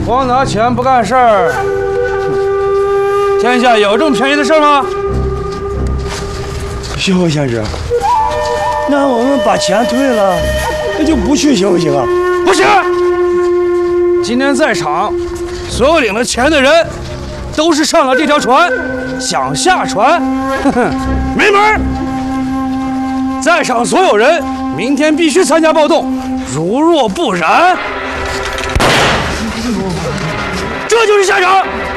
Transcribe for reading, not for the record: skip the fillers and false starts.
光拿钱不干事儿，天下有这么便宜的事吗？ 徐副先生，那我们把钱退了，那就不去行不行啊？ 不行！今天在场所有领了钱的人，都是上了这条船，想下船，哼哼，没门儿！在场所有人明天必须参加暴动，如若不然，这就是下场。